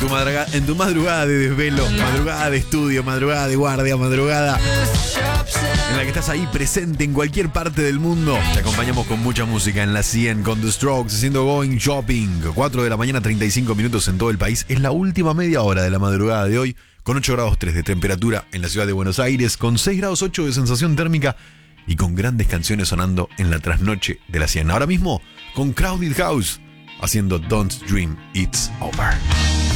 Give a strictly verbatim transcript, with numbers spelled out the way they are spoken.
tu, madruga, en tu madrugada de desvelo, madrugada de estudio, madrugada de guardia, madrugada en la que estás ahí presente en cualquier parte del mundo. Te acompañamos con mucha música en la cien con The Strokes haciendo Going Shopping. cuatro de la mañana, treinta y cinco minutos en todo el país. Es la última media hora de la madrugada de hoy, con ocho grados tres de temperatura en la ciudad de Buenos Aires, con seis grados ocho de sensación térmica y con grandes canciones sonando en la trasnoche de la cien. Ahora mismo con Crowded House haciendo Don't Dream It's Over.